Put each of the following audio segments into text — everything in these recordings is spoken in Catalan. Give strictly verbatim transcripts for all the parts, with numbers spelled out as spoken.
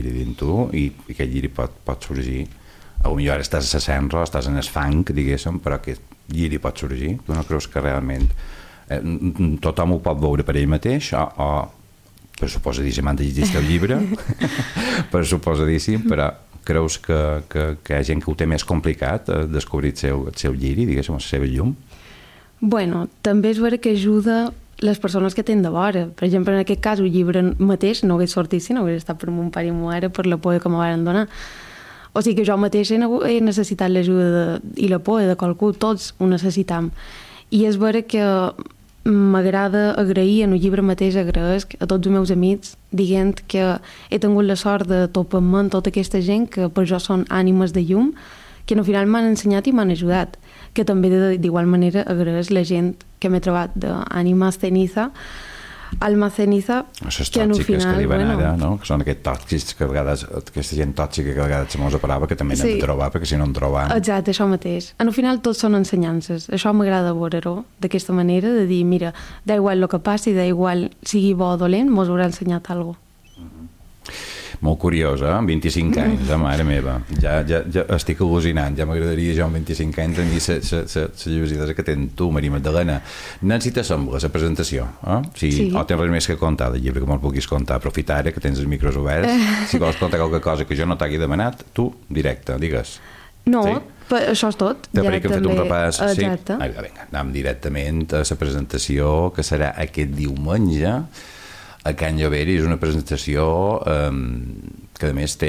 dins tu i, i aquest lliri pot, pot sorgir. Potser ara estàs a la senra, estàs en el fang, diguéssim, però aquest lliri pot sorgir. Tu no creus que realment eh, tothom ho pot veure per ell mateix o, o pressuposadíssim han de llegir el llibre pressuposadíssim, però creus que, que, que hi ha gent que ho té més complicat a descobrir el seu, el seu lliri, diguéssim, la seva llum? Bueno, també és vera que ajuda les persones que tenen de vora. Per exemple, en aquest cas, el llibre mateix no hagués sortit si no hagués estat per mon pare i ma mare per la por que me van donar. O sigui que jo mateix he necessitat l'ajuda i la por de qualcú, tots ho necessitam. I és vera que m'agrada agrair en el llibre mateix, agraesc a tots els meus amics dient que he tingut la sort de topar-me amb tota aquesta gent que per jo són ànimes de llum, que al final m'han ensenyat i m'han ajudat. Que també d'igual manera agraeix la gent que m'he trobat d'ànimes ceniza, alma ceniza, que en un final... que bueno, ara, no? Que són aquests tòxics que a vegades, aquesta gent tòxica que a vegades se mos aparava, que també n'hem sí. de trobar, perquè si no en trobam... Exacte, això mateix. En un final tots són ensenyances. Això m'agrada veure-ho d'aquesta manera, de dir, mira, da igual el que passi, da igual sigui bo o dolent, mos haurà ensenyat alguna cosa. Mm-hmm. Molt curiós, eh? vint-i-cinc anys, eh? Mare meva. Ja, ja, ja estic al·lucinant. Ja m'agradaria jo amb vint-i-cinc anys tenir la llucidesa que tens tu, Maria Magdalena. Anem si t'assembla la presentació. Eh? Si, sí. O tens res més que contar del llibre que me'l puguis contar. Aprofita ara que tens els micros oberts. Si vols contar qualque cosa que jo no t'hagi demanat, tu, directe, digues. No, sí? Però això és tot. Te ja que hem fet un repàs. Exacte. Sí? Vinga, anem directament a la presentació que serà aquest diumenge a Can Llovera. És una presentació eh, que a més té,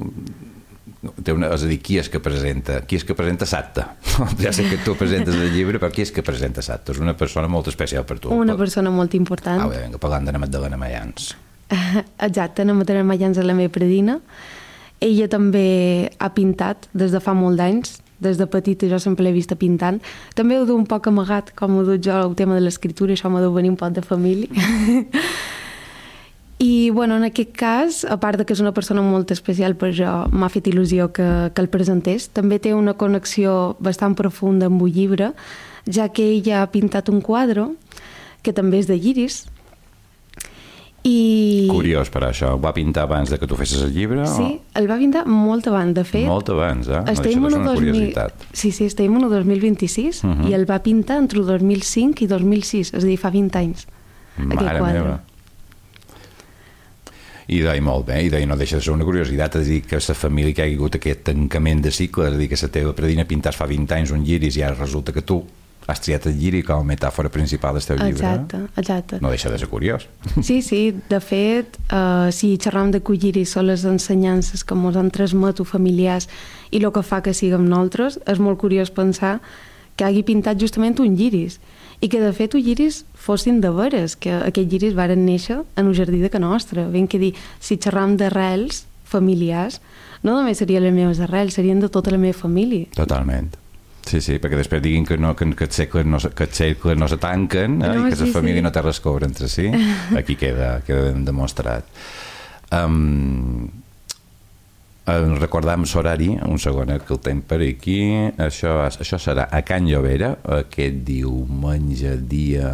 té una, és a dir, qui és que presenta? Qui és que presenta Satta? Ja sé que tu presentes el llibre, però qui és que presenta Satta? És una persona molt especial per tu. Una persona molt important. Ah, bé, vinga, parlant de la Magdalena Mayans. Exacte, la Magdalena Mayans és la meva predina. Ella també ha pintat des de fa molt d'anys. Des de petita jo sempre l'he vista pintant. També ho du un poc amagat, com ho du jo, el tema de l'escriptura, això m'ha de venir un poc de família. I, bueno, en aquest cas, a part de que és una persona molt especial per jo, m'ha fet il·lusió que, que el presentés. També té una connexió bastant profunda amb el llibre, ja que ella ha pintat un quadre, que també és de lliris. I... Curiós per això. Ho va pintar abans de que tu fessis el llibre? Sí, o... el va pintar molt abans, de fet. Molt abans, eh? Estem no, en el una curiositat. dos mil... Sí, sí, estem en el dos mil vint-i-sis uh -huh. i el va pintar entre el dos mil cinc i dos mil sis, és a dir, fa vint anys. Mare meva. I deia molt bé, i deia no deixa de ser una curiositat, és a dir, que la família que ha hagut aquest tancament de cicle, és a dir, que la teva predina pintats fa vint anys un lliris i ara resulta que tu has triat el lliri com a metàfora principal del teu llibre. Exacte, exacte. No deixa de ser curiós. Sí, sí, de fet, uh, si xerram de que el lliri són les ensenyances que ens han transmet familiars i el que fa que siguem nosaltres, és molt curiós pensar que hagi pintat justament un lliris i que de fet els lliris fossin de veres, que aquests lliris varen néixer en un jardí de Can Nostra. Ben que dir, si xerram d'arrels familiars, no només serien les meves arrels, serien de tota la meva família. Totalment. Sí, sí, perquè després diguin que, no, que, que, els segles no, que els segles no se tanquen eh, no, i que sí, la família sí. no té res a veure entre si. Aquí queda, queda ben demostrat. Um, recordam l'horari, un segon eh, que el tenim per aquí. Això, això serà a Can Llovera aquest diumenge dia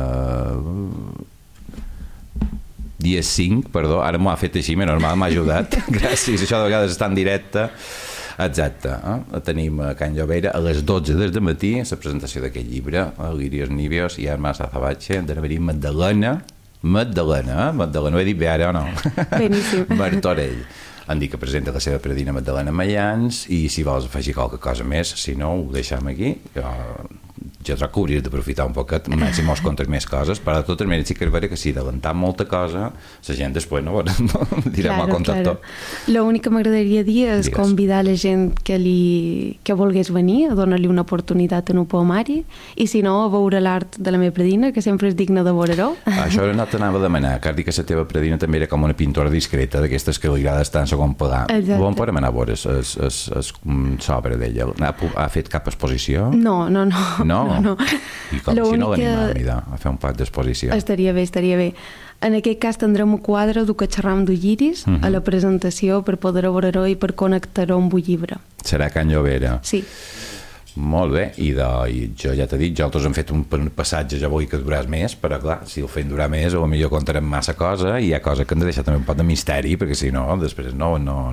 dia cinc, perdó, ara m'ho ha fet així, menys mal, m'ha ajudat gràcies, això de vegades està en directe. Exacte, eh? Tenim a Can Llovera a les dotze del matí la presentació d'aquest llibre, Lirios Nibios i Armas Azabache, de la Magdalena Magdalena, eh? Magdalena, ho he dit bé ara o no? Beníssim. Martorell. Han dit que presenta la seva predina Magdalena Mayans i si vols afegir qualque cosa més, si no, ho deixem aquí. Jo, jo trobo que hauries d'aprofitar un poquet, si mos contes més coses, però de totes maneres sí que és vera que si adelantam molta cosa, la gent després no, no dirà m'ho ha contat tot. L'únic que m'agradaria dir és Digues. convidar la gent que, li, que volgués venir a donar-li una oportunitat en un poemari i si no, a veure l'art de la meva predina, que sempre és digna de veure-ho. Això no t'anava a demanar, que has dit que la teva predina també era com una pintora discreta, d'aquestes que li agrada estar en segon pla. On podem anar a veure l'obra d'ella? Ha fet cap exposició? No, no, no. No? No, no. I com si no l'animam a fer un pack d'exposició? Estaria bé, estaria bé. En aquest cas tindrem un quadre del que xerram de lliris uh -huh. a la presentació per poder veure-ho i per connectar-ho amb el llibre. Serà Can Llovera? Sí. Molt bé, i, de, i jo ja t'he dit, nosaltres hem fet un passatge, ja vull que duràs més, però clar, si el fem durar més, o millor contarem massa cosa, i hi ha cosa que hem de deixar també un pot de misteri, perquè si no, després no, no,